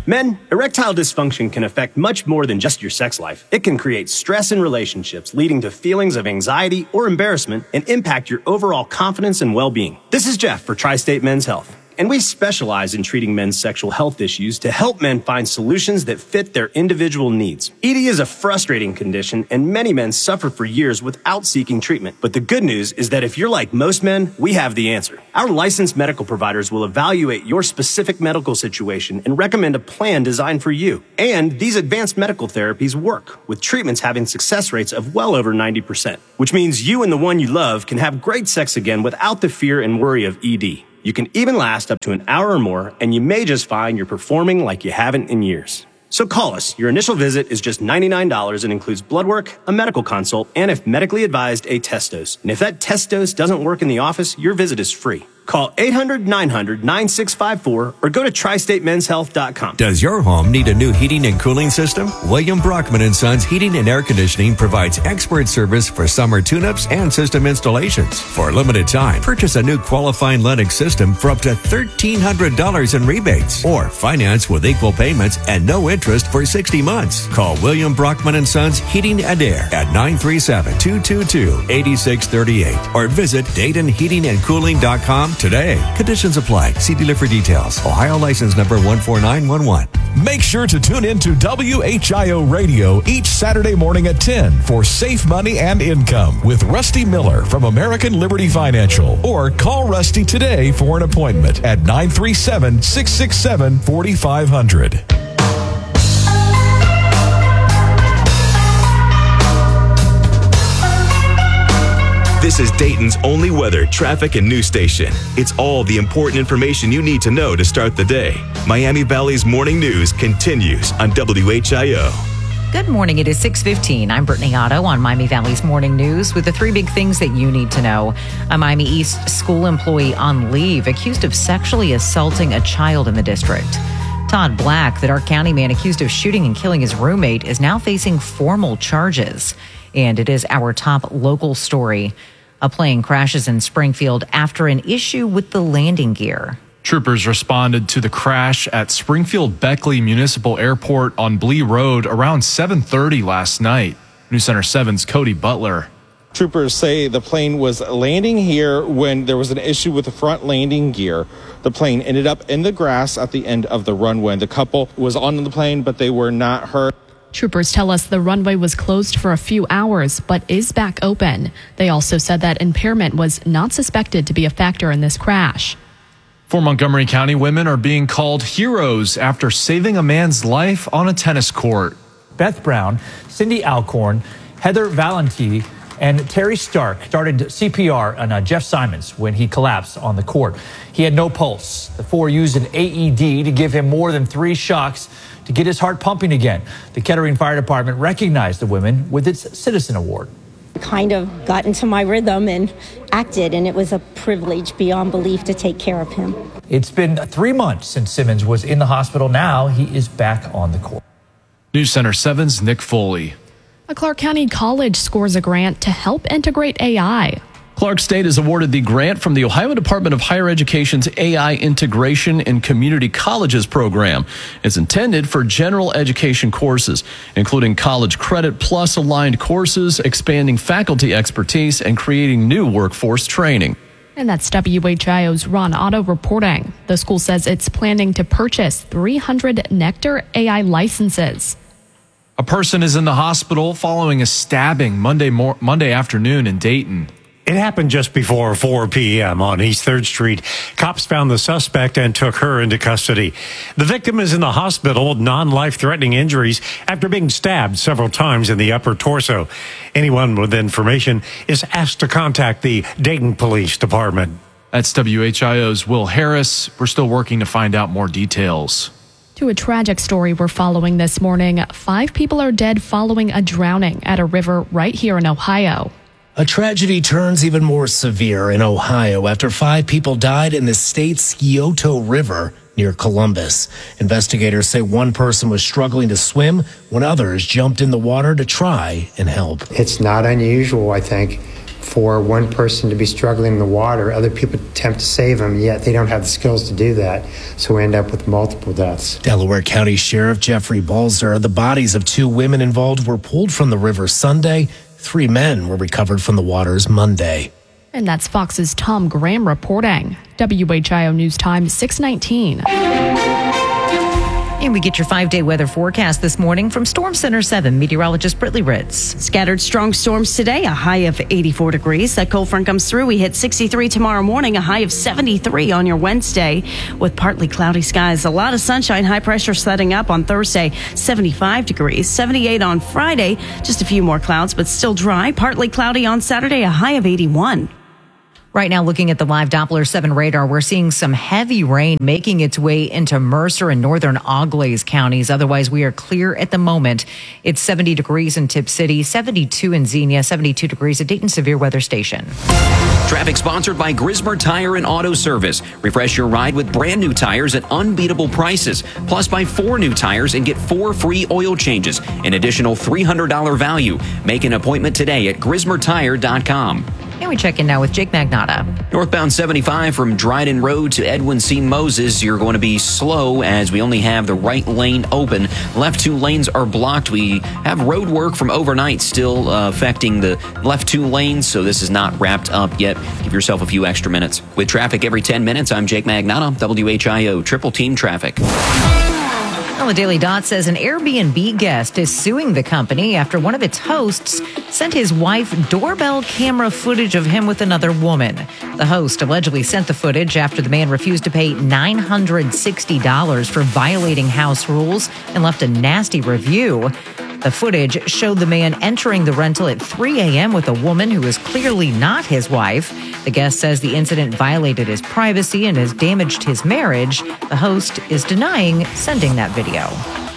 Men, erectile dysfunction can affect much more than just your sex life. It can create stress in relationships, leading to feelings of anxiety or embarrassment, and impact your overall confidence and well-being. This is Jeff for Tri-State Men's Health, and we specialize in treating men's sexual health issues to help men find solutions that fit their individual needs. E D is a frustrating condition, and many men suffer for years without seeking treatment. But the good news is that if you're like most men, we have the answer. Our licensed medical providers will evaluate your specific medical situation and recommend a plan designed for you. And these advanced medical therapies work, with treatments having success rates of well over ninety percent, which means you and the one you love can have great sex again without the fear and worry of E D. You can even last up to an hour or more, and you may just find you're performing like you haven't in years. So call us. Your initial visit is just ninety-nine dollars and includes blood work, a medical consult, and if medically advised, a test dose. And if that test dose doesn't work in the office, your visit is free. Call eight hundred, nine hundred, nine six five four or go to tri state men's health dot com. Does your home need a new heating and cooling system? William Brockman and Sons Heating and Air Conditioning provides expert service for summer tune-ups and system installations. For a limited time, purchase a new qualifying Lennox system for up to thirteen hundred dollars in rebates or finance with equal payments and no interest for sixty months. Call William Brockman and Sons Heating and Air at nine three seven, two two two, eight six three eight or visit Dayton Heating and Cooling dot com today. Conditions apply. See dealer for details. Ohio license number one four nine one one. Make sure to tune in to W H I O Radio each Saturday morning at ten for Safe Money and Income with Rusty Miller from American Liberty Financial. Or call Rusty today for an appointment at nine three seven, six six seven, four five zero zero. This is Dayton's only weather, traffic, and news station. It's all the important information you need to know to start the day. Miami Valley's morning news continues on W H I O. Good morning. It is six fifteen. I'm Brittany Otto on Miami Valley's morning news with the three big things that you need to know. A Miami East school employee on leave accused of sexually assaulting a child in the district. Todd Black, the Dark County man accused of shooting and killing his roommate, is now facing formal charges. And it is our top local story. A plane crashes in Springfield after an issue with the landing gear. Troopers responded to the crash at Springfield Beckley Municipal Airport on Blee Road around seven thirty last night. News Center seven's Cody Butler. Troopers say the plane was landing here when there was an issue with the front landing gear. The plane ended up in the grass at the end of the runway. The couple was on the plane, but they were not hurt. Troopers tell us the runway was closed for a few hours, but is back open. They also said that impairment was not suspected to be a factor in this crash. Four Montgomery County women are being called heroes after saving a man's life on a tennis court. Beth Brown, Cindy Alcorn, Heather Valenti, and Terry Stark started C P R on uh, Jeff Simons when he collapsed on the court. He had no pulse. The four used an A E D to give him more than three shocks to get his heart pumping again. The Kettering Fire Department recognized the women with its Citizen Award. Kind of got into my rhythm and acted, and it was a privilege beyond belief to take care of him. It's been three months since Simmons was in the hospital. Now he is back on the court. News Center seven's Nick Foley. A Clark County college scores a grant to help integrate A I. Clark State is awarded the grant from the Ohio Department of Higher Education's A I Integration in Community Colleges program. It's intended for general education courses, including college credit plus aligned courses, expanding faculty expertise, and creating new workforce training. And that's W H I O's Ron Otto reporting. The school says it's planning to purchase three hundred Nectar A I licenses. A person is in the hospital following a stabbing Monday mor- Monday afternoon in Dayton. It happened just before four p.m. on East third Street. Cops found the suspect and took her into custody. The victim is in the hospital with non-life-threatening injuries after being stabbed several times in the upper torso. Anyone with information is asked to contact the Dayton Police Department. That's W H I O's Will Harris. We're still working to find out more details. To a tragic story we're following this morning. Five people are dead following a drowning at a river right here in Ohio. A tragedy turns even more severe in Ohio after five people died in the state's Scioto River near Columbus. Investigators say one person was struggling to swim when others jumped in the water to try and help. It's not unusual, I think, for one person to be struggling in the water. Other people attempt to save them, yet they don't have the skills to do that. So we end up with multiple deaths. Delaware County Sheriff Jeffrey Balzer. The bodies of two women involved were pulled from the river Sunday. Three men were recovered from the waters Monday. And that's Fox's Tom Graham reporting. W H I O News Time, six nineteen. And we get your five-day weather forecast this morning from Storm Center seven meteorologist Brittany Ritz. Scattered strong storms today, a high of eighty-four degrees. That cold front comes through. We hit sixty-three tomorrow morning, a high of seventy-three on your Wednesday with partly cloudy skies. A lot of sunshine, high pressure setting up on Thursday, seventy-five degrees. seventy-eight on Friday, just a few more clouds, but still dry. Partly cloudy on Saturday, a high of eighty-one. Right now, looking at the live Doppler seven radar, we're seeing some heavy rain making its way into Mercer and northern Auglaize counties. Otherwise, we are clear at the moment. It's seventy degrees in Tip City, seventy-two in Xenia, seventy-two degrees at Dayton Severe Weather Station. Traffic sponsored by Grismer Tire and Auto Service. Refresh your ride with brand new tires at unbeatable prices. Plus, buy four new tires and get four free oil changes. An additional three hundred dollars value. Make an appointment today at grismer tire dot com. And we check in now with Jake Magnotta. Northbound seventy-five from Dryden Road to Edwin C. Moses. You're going to be slow as we only have the right lane open. Left two lanes are blocked. We have road work from overnight still uh, affecting the left two lanes, so this is not wrapped up yet. Give yourself a few extra minutes. With traffic every ten minutes, I'm Jake Magnotta, W H I O Triple Team Traffic. Well, the Daily Dot says an Airbnb guest is suing the company after one of its hosts sent his wife doorbell camera footage of him with another woman. The host allegedly sent the footage after the man refused to pay nine hundred sixty dollars for violating house rules and left a nasty review. The footage showed the man entering the rental at three a.m. with a woman who was clearly not his wife. The guest says the incident violated his privacy and has damaged his marriage. The host is denying sending that video.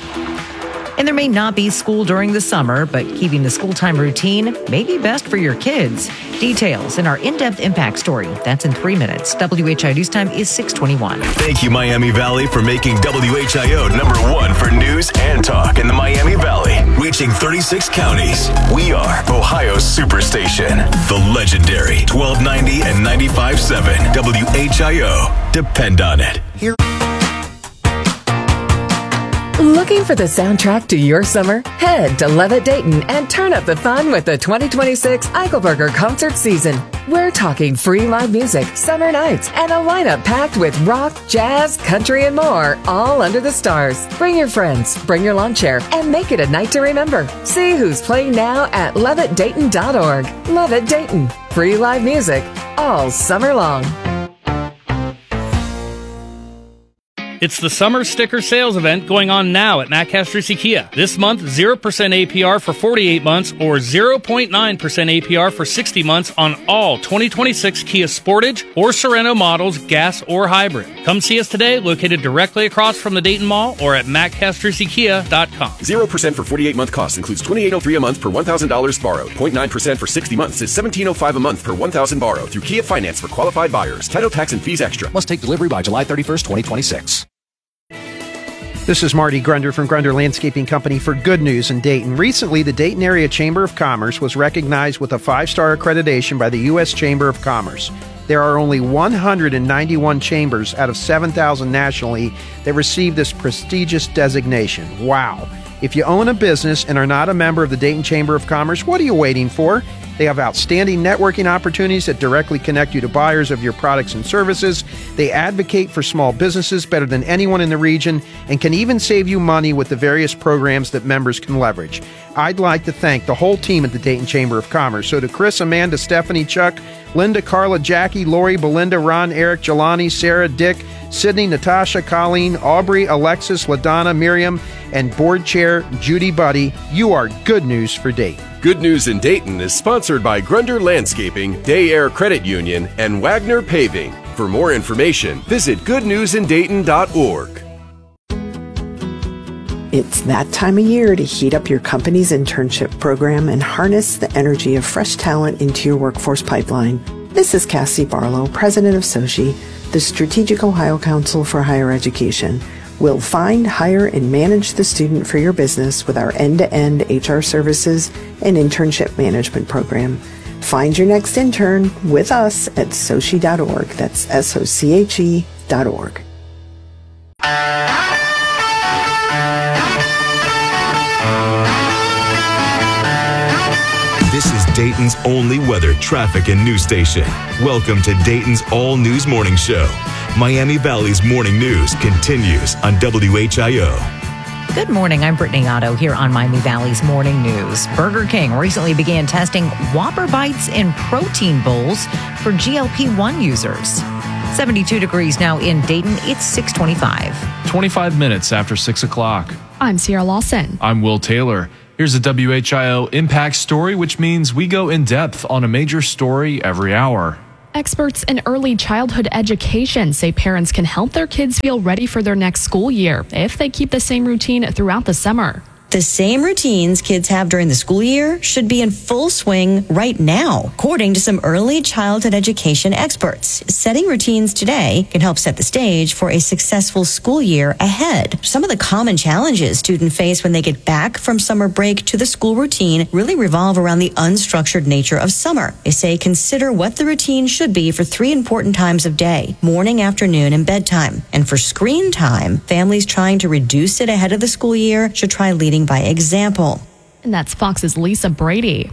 And there may not be school during the summer, but keeping the school time routine may be best for your kids. Details in our in-depth impact story. That's in three minutes. W H I O News Time is six twenty-one. Thank you, Miami Valley, for making W H I O number one for news and talk in the Miami Valley. Reaching thirty-six counties. We are Ohio's Superstation. The legendary twelve ninety and ninety-five point seven W H I O. Depend on it. Here. Looking for the soundtrack to your summer? Head to Levitt Dayton and turn up the fun with the twenty twenty-six Eichelberger concert season. We're talking free live music, summer nights, and a lineup packed with rock, jazz, country, and more, all under the stars. Bring your friends, bring your lawn chair, and make it a night to remember. See who's playing now at levitt dayton dot org. Levitt Dayton. Free live music all summer long. It's the summer sticker sales event going on now at Matt Castrucci Kia. This month, zero percent A P R for forty-eight months or zero point nine percent A P R for sixty months on all twenty twenty-six Kia Sportage or Sorento models, gas or hybrid. Come see us today, located directly across from the Dayton Mall or at matt castrucci kia dot com. zero percent for forty-eight month cost includes twenty-eight oh three a month per one thousand dollars borrowed. zero point nine percent for sixty months is seventeen oh five a month per one thousand dollars borrowed through Kia Finance for qualified buyers. Title, tax, and fees extra. Must take delivery by July thirty-first, twenty twenty-six. This is Marty Grunder from Grunder Landscaping Company for Good News in Dayton. Recently, the Dayton Area Chamber of Commerce was recognized with a five-star accreditation by the U S Chamber of Commerce. There are only one hundred ninety-one chambers out of seven thousand nationally that receive this prestigious designation. Wow! If you own a business and are not a member of the Dayton Chamber of Commerce, what are you waiting for? They have outstanding networking opportunities that directly connect you to buyers of your products and services. They advocate for small businesses better than anyone in the region and can even save you money with the various programs that members can leverage. I'd like to thank the whole team at the Dayton Chamber of Commerce. So to Chris, Amanda, Stephanie, Chuck, Linda, Carla, Jackie, Lori, Belinda, Ron, Eric, Jelani, Sarah, Dick, Sydney, Natasha, Colleen, Aubrey, Alexis, LaDonna, Miriam, and Board Chair Judy Buddy, you are good news for Dayton. Good News in Dayton is sponsored by Grunder Landscaping, Day Air Credit Union, and Wagner Paving. For more information, visit good news in dayton dot org. It's that time of year to heat up your company's internship program and harness the energy of fresh talent into your workforce pipeline. This is Cassie Barlow, President of SOCHI, the Strategic Ohio Council for Higher Education. We'll find, hire, and manage the student for your business with our end-to-end H R services and internship management program. Find your next intern with us at sochi dot org. That's S O C H E dot org. This is Dayton's only weather, traffic, and news station. Welcome to Dayton's All News Morning Show. Miami Valley's morning news continues on W H I O. Good morning. I'm Brittany Otto here on Miami Valley's Morning News. Burger King recently began testing Whopper Bites in protein bowls for G L P one users. seventy-two degrees now in Dayton. It's six twenty-five. twenty-five minutes after six o'clock. I'm Sierra Lawson. I'm Will Taylor. Here's a W H I O Impact Story, which means we go in depth on a major story every hour. Experts in early childhood education say parents can help their kids feel ready for their next school year if they keep the same routine throughout the summer. The same routines kids have during the school year should be in full swing right now, according to some early childhood education experts. Setting routines today can help set the stage for a successful school year ahead. Some of the common challenges students face when they get back from summer break to the school routine really revolve around the unstructured nature of summer. They say consider what the routine should be for three important times of day: morning, afternoon, and bedtime. And for screen time, families trying to reduce it ahead of the school year should try leading by example. And that's Fox's Lisa Brady.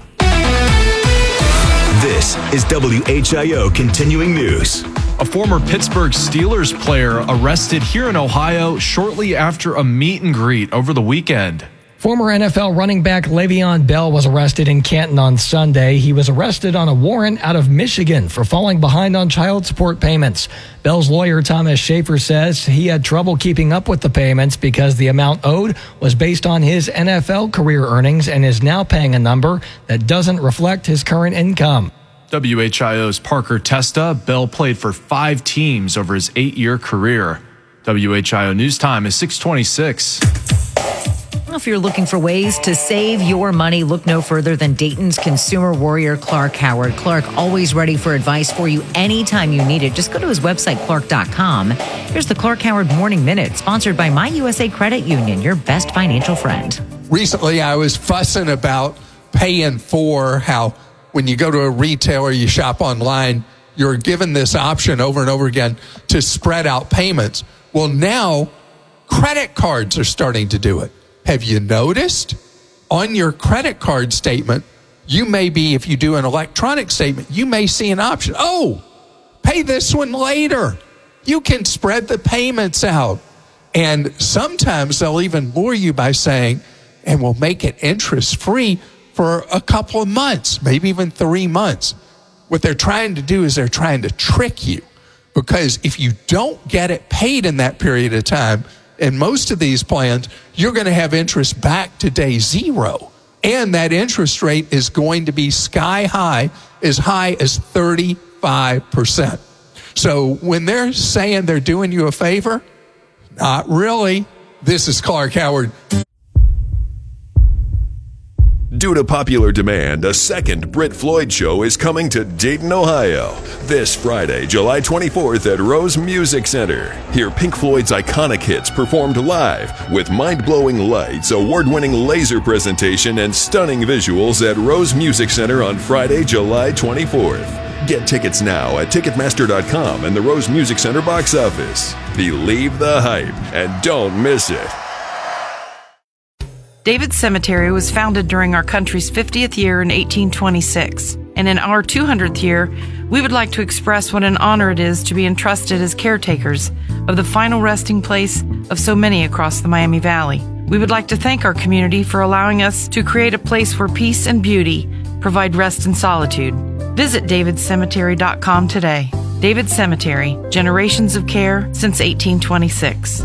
This is W H I O Continuing News. A former Pittsburgh Steelers player arrested here in Ohio shortly after a meet and greet over the weekend. Former N F L running back Le'Veon Bell was arrested in Canton on Sunday. He was arrested on a warrant out of Michigan for falling behind on child support payments. Bell's lawyer, Thomas Schaefer, says he had trouble keeping up with the payments because the amount owed was based on his N F L career earnings and is now paying a number that doesn't reflect his current income. W H I O's Parker Testa. Bell played for five teams over his eight-year career. W H I O News Time is six twenty-six. If you're looking for ways to save your money, look no further than Dayton's consumer warrior, Clark Howard. Clark, always ready for advice for you anytime you need it. Just go to his website, clark dot com. Here's the Clark Howard Morning Minute, sponsored by My U S A Credit Union, your best financial friend. Recently, I was fussing about paying for how when you go to a retailer, you shop online, you're given this option over and over again to spread out payments. Well, now credit cards are starting to do it. Have you noticed on your credit card statement, you may be, if you do an electronic statement, you may see an option. Oh, pay this one later. You can spread the payments out. And sometimes they'll even lure you by saying, and we'll make it interest free for a couple of months, maybe even three months. What they're trying to do is they're trying to trick you, because if you don't get it paid in that period of time, in most of these plans, you're going to have interest back to day zero. And that interest rate is going to be sky high, as high as thirty-five percent. So when they're saying they're doing you a favor, not really. This is Clark Howard. Due to popular demand, a second Brit Floyd show is coming to Dayton, Ohio. This Friday, July twenty-fourth at Rose Music Center. Hear Pink Floyd's iconic hits performed live with mind-blowing lights, award-winning laser presentation, and stunning visuals at Rose Music Center on Friday, July twenty-fourth. Get tickets now at Ticketmaster dot com and the Rose Music Center box office. Believe the hype and don't miss it. David's Cemetery was founded during our country's fiftieth year in eighteen twenty-six. And in our two hundredth year, we would like to express what an honor it is to be entrusted as caretakers of the final resting place of so many across the Miami Valley. We would like to thank our community for allowing us to create a place where peace and beauty provide rest and solitude. Visit david cemetery dot com today. David Cemetery, generations of care since eighteen twenty-six.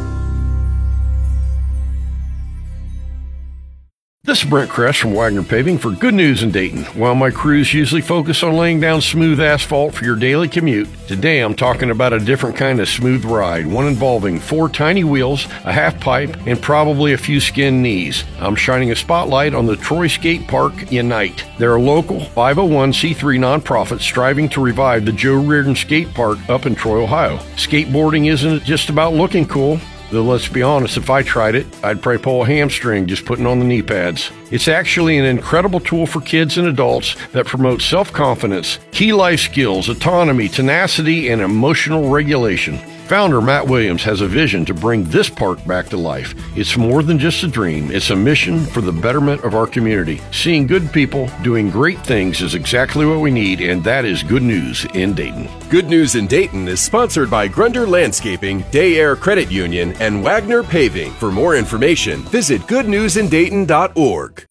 This is Brent Kress from Wagner Paving for Good News in Dayton. While my crews usually focus on laying down smooth asphalt for your daily commute, today I'm talking about a different kind of smooth ride, one involving four tiny wheels, a half pipe, and probably a few skinned knees. I'm shining a spotlight on the Troy Skate Park Unite. They're a local five oh one c three nonprofit striving to revive the Joe Reardon Skate Park up in Troy, Ohio. Skateboarding isn't just about looking cool. Though let's be honest, if I tried it, I'd probably pull a hamstring just putting on the knee pads. It's actually an incredible tool for kids and adults that promotes self-confidence, key life skills, autonomy, tenacity, and emotional regulation. Founder Matt Williams has a vision to bring this park back to life. It's more than just a dream. It's a mission for the betterment of our community. Seeing good people doing great things is exactly what we need, and that is good news in Dayton. Good News in Dayton is sponsored by Grunder Landscaping, Day Air Credit Union, and Wagner Paving. For more information, visit good news in dayton dot org.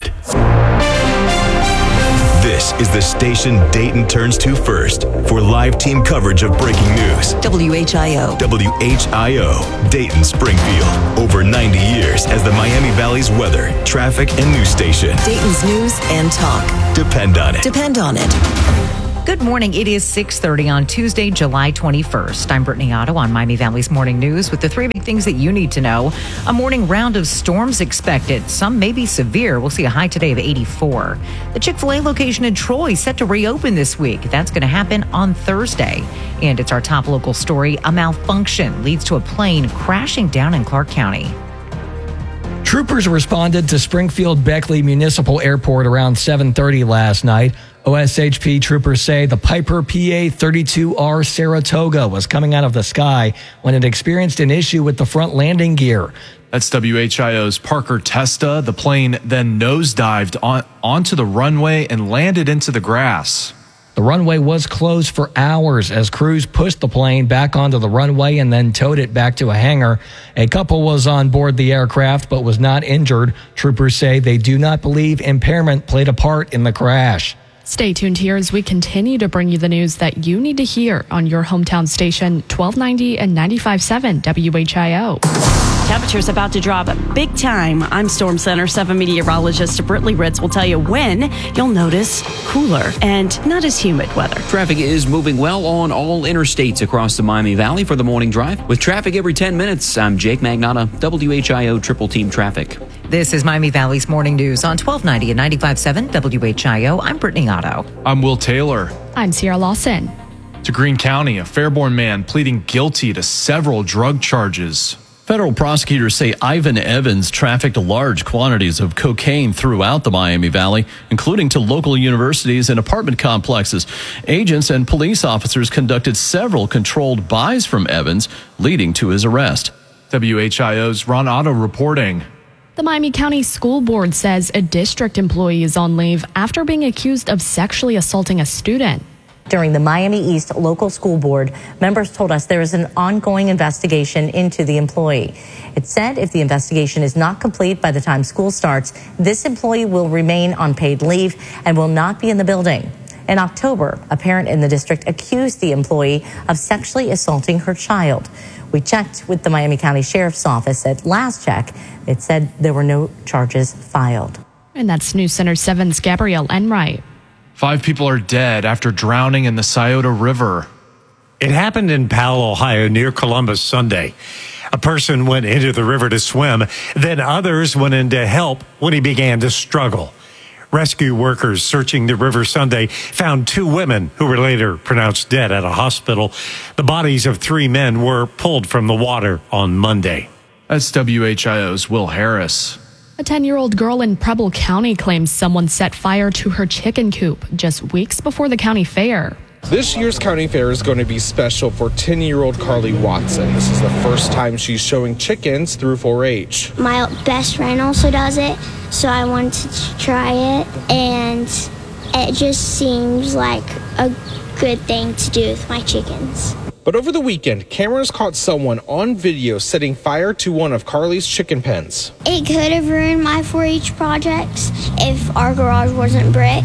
This is the station Dayton turns to first for live team coverage of breaking news. W H I O. W H I O, Dayton Springfield. Over ninety years as the Miami Valley's weather, traffic, and news station. Dayton's news and talk. Depend on it. Depend on it. Good morning. It is six thirty on Tuesday, July twenty-first. I'm Brittany Otto on Miami Valley's Morning News with the three big things that you need to know. A morning round of storms expected. Some may be severe. We'll see a high today of eighty-four. The Chick-fil-A location in Troy set to reopen this week. That's going to happen on Thursday. And it's our top local story. A malfunction leads to a plane crashing down in Clark County. Troopers responded to Springfield Beckley Municipal Airport around seven thirty last night. O S H P troopers say the Piper P A thirty-two R Saratoga was coming out of the sky when it experienced an issue with the front landing gear. That's W H I O's Parker Testa. The plane then nosedived on, onto the runway and landed into the grass. The runway was closed for hours as crews pushed the plane back onto the runway and then towed it back to a hangar. A couple was on board the aircraft but was not injured. Troopers say they do not believe impairment played a part in the crash. Stay tuned here as we continue to bring you the news that you need to hear on your hometown station, twelve ninety and ninety-five point seven W H I O. Temperatures about to drop big time. I'm Storm Center seven meteorologist Brittany Ritz will tell you when you'll notice cooler and not as humid weather. Traffic is moving well on all interstates across the Miami Valley for the morning drive. With traffic every ten minutes, I'm Jake Magnotta, W H I O Triple Team Traffic. This is Miami Valley's Morning News on twelve ninety and ninety-five point seven W H I O. I'm Brittany Otto. I'm Will Taylor. I'm Sierra Lawson. To Greene County, a Fairborn man pleading guilty to several drug charges. Federal prosecutors say Ivan Evans trafficked large quantities of cocaine throughout the Miami Valley, including to local universities and apartment complexes. Agents and police officers conducted several controlled buys from Evans, leading to his arrest. W H I O's Ron Otto reporting. The Miami County School Board says a district employee is on leave after being accused of sexually assaulting a student. During the Miami East Local School Board, members told us there is an ongoing investigation into the employee. It said if the investigation is not complete by the time school starts, this employee will remain on paid leave and will not be in the building. In October, a parent in the district accused the employee of sexually assaulting her child. We checked with the Miami County Sheriff's Office. At last check, it said there were no charges filed. And that's News Center seven's Gabrielle Enright. Five people are dead after drowning in the Scioto River. It happened in Powell, Ohio, near Columbus Sunday. A person went into the river to swim, then others went in to help when he began to struggle. Rescue workers searching the river Sunday found two women who were later pronounced dead at a hospital. The bodies of three men were pulled from the water on Monday. That's W H I O's Will Harris. A ten-year-old girl in Preble County claims someone set fire to her chicken coop just weeks before the county fair. This year's county fair is going to be special for ten-year-old Carly Watson. This is the first time she's showing chickens through four H. My best friend also does it, so I wanted to try it, and it just seems like a good thing to do with my chickens. But over the weekend, cameras caught someone on video setting fire to one of Carly's chicken pens. It could have ruined my four H projects if our garage wasn't brick,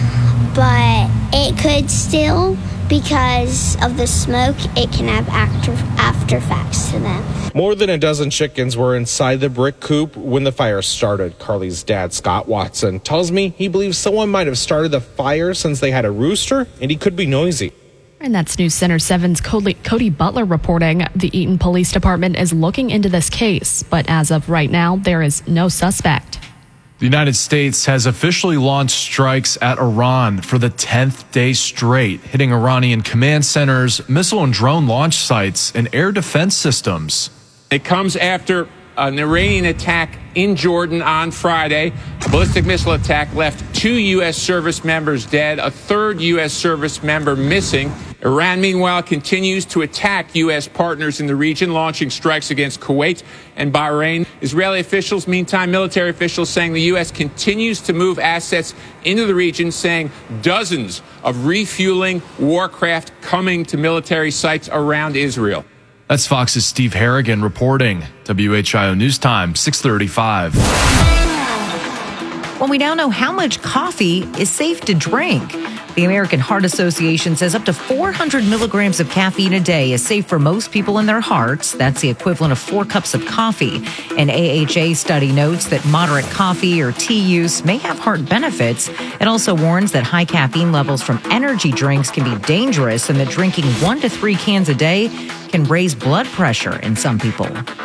but it could still, because of the smoke, it can have after, after effects to them. More than a dozen chickens were inside the brick coop when the fire started. Carly's dad, Scott Watson, tells me he believes someone might have started the fire since they had a rooster and he could be noisy. And that's News Center seven's Cody, Cody Butler reporting. The Eaton Police Department is looking into this case, but as of right now, there is no suspect. The United States has officially launched strikes at Iran for the tenth day straight, hitting Iranian command centers, missile and drone launch sites, and air defense systems. It comes after an Iranian attack in Jordan on Friday. A ballistic missile attack left two U S service members dead, a third U S service member missing. Iran, meanwhile, continues to attack U S partners in the region, launching strikes against Kuwait and Bahrain. Israeli officials, meantime, military officials saying the U S continues to move assets into the region, saying dozens of refueling warcraft coming to military sites around Israel. That's Fox's Steve Harrigan reporting. W H I O News Time, six thirty-five. Well, we now know how much coffee is safe to drink. The American Heart Association says up to four hundred milligrams of caffeine a day is safe for most people in their hearts. That's the equivalent of four cups of coffee. An A H A study notes that moderate coffee or tea use may have heart benefits. It also warns that high caffeine levels from energy drinks can be dangerous and that drinking one to three cans a day can raise blood pressure in some people.